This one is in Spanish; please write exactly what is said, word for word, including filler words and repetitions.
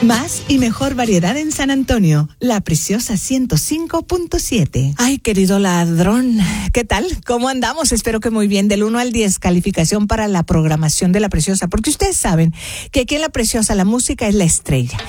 Más y mejor variedad en San Antonio. La Preciosa ciento cinco punto siete. Ay, querido ladrón, ¿qué tal? ¿Cómo andamos? Espero que muy bien. Del uno al diez, calificación para la programación de La Preciosa. Porque ustedes saben que aquí en La Preciosa la música es la estrella.